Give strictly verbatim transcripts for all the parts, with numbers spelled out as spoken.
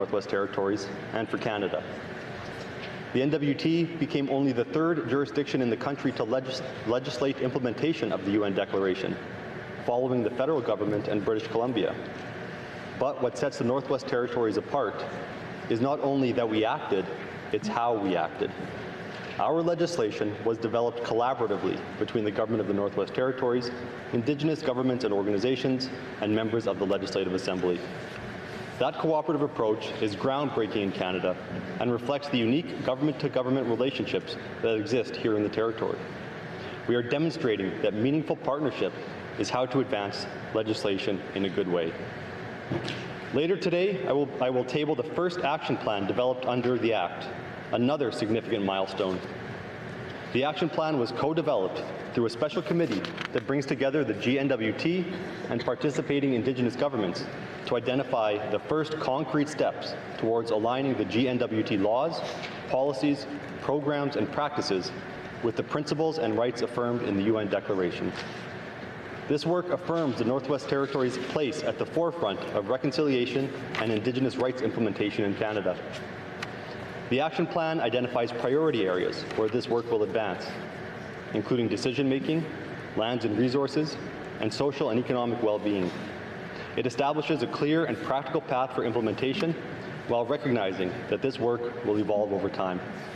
Northwest Territories and for Canada. The N W T became only the third jurisdiction in the country to legis legislate implementation of the U N Declaration, following the federal government and British Columbia. But what sets the Northwest Territories apart is not only that we acted, it's how we acted. Our legislation was developed collaboratively between the Government of the Northwest Territories, Indigenous governments and organizations, and members of the Legislative Assembly. That cooperative approach is groundbreaking in Canada and reflects the unique government-to-government relationships that exist here in the Territory. We are demonstrating that meaningful partnership is how to advance legislation in a good way. Later today, I will, I will table the first action plan developed under the Act, another significant milestone. The action plan was co-developed through a special committee that brings together the G N W T and participating Indigenous governments to identify the first concrete steps towards aligning the G N W T laws, policies, programs, and practices with the principles and rights affirmed in the U N Declaration. This work affirms the Northwest Territories' place at the forefront of reconciliation and Indigenous rights implementation in Canada. The action plan identifies priority areas where this work will advance, including decision-making, lands and resources, and social and economic well-being. It establishes a clear and practical path for implementation while recognizing that this work will evolve over time.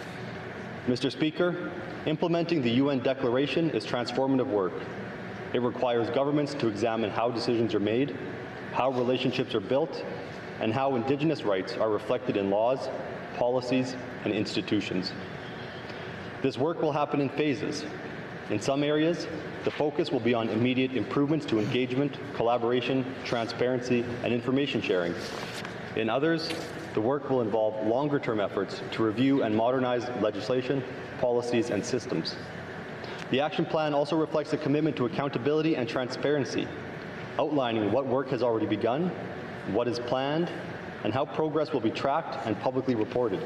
Mister Speaker, implementing the U N Declaration is transformative work. It requires governments to examine how decisions are made, how relationships are built, and how Indigenous rights are reflected in laws, policies, and institutions. This work will happen in phases. In some areas, the focus will be on immediate improvements to engagement, collaboration, transparency, and information sharing. In others, the work will involve longer-term efforts to review and modernize legislation, policies, and systems. The action plan also reflects a commitment to accountability and transparency, outlining what work has already begun, what is planned, and how progress will be tracked and publicly reported.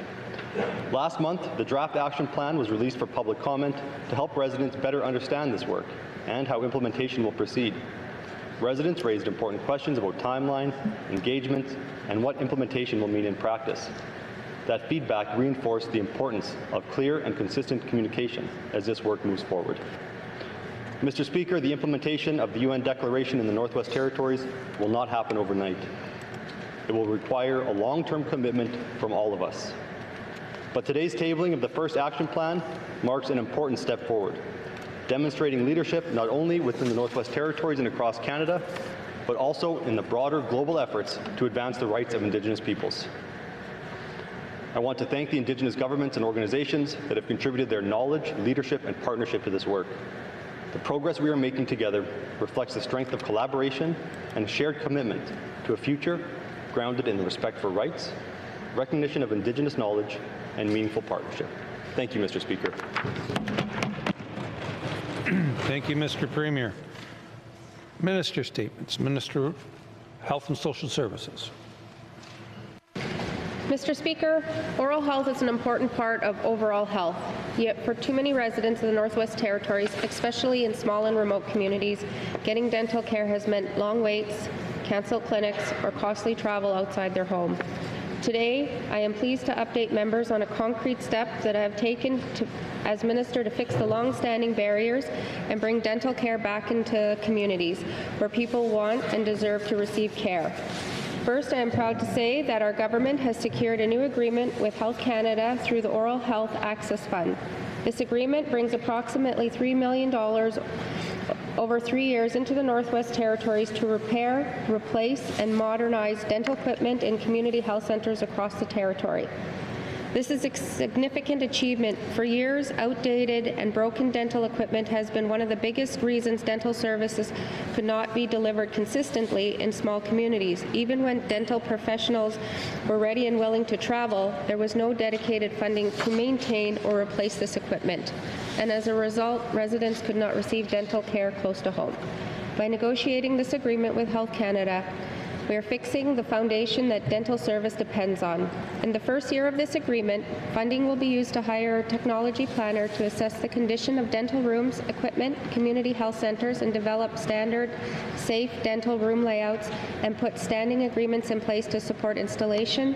Last month, the draft action plan was released for public comment to help residents better understand this work and how implementation will proceed. Residents raised important questions about timeline, engagement, and what implementation will mean in practice. That feedback reinforced the importance of clear and consistent communication as this work moves forward. Mister Speaker, the implementation of the U N Declaration in the Northwest Territories will not happen overnight. It will require a long-term commitment from all of us. But today's tabling of the first action plan marks an important step forward, demonstrating leadership not only within the Northwest Territories and across Canada, but also in the broader global efforts to advance the rights of Indigenous peoples. I want to thank the Indigenous governments and organizations that have contributed their knowledge, leadership, and partnership to this work. The progress we are making together reflects the strength of collaboration and a shared commitment to a future grounded in the respect for rights, recognition of Indigenous knowledge, and meaningful partnership. Thank you, Mister Speaker. Thank you, Mister Premier. Minister statements. Minister of Health and Social Services. Mister Speaker, oral health is an important part of overall health, yet for too many residents of the Northwest Territories, especially in small and remote communities, getting dental care has meant long waits, cancelled clinics, or costly travel outside their home. Today, I am pleased to update members on a concrete step that I have taken to, as Minister to fix the long-standing barriers and bring dental care back into communities where people want and deserve to receive care. First, I am proud to say that our government has secured a new agreement with Health Canada through the Oral Health Access Fund. This agreement brings approximately three million dollars over three years into the Northwest Territories to repair, replace, and modernize dental equipment in community health centres across the territory. This is a significant achievement. For years, outdated and broken dental equipment has been one of the biggest reasons dental services could not be delivered consistently in small communities. Even when dental professionals were ready and willing to travel, there was no dedicated funding to maintain or replace this equipment. And as a result, residents could not receive dental care close to home. By negotiating this agreement with Health Canada, We are fixing the foundation that dental service depends on. In the first year of this agreement, funding will be used to hire a technology planner to assess the condition of dental rooms, equipment, community health centers, and develop standard, safe dental room layouts, and put standing agreements in place to support installation,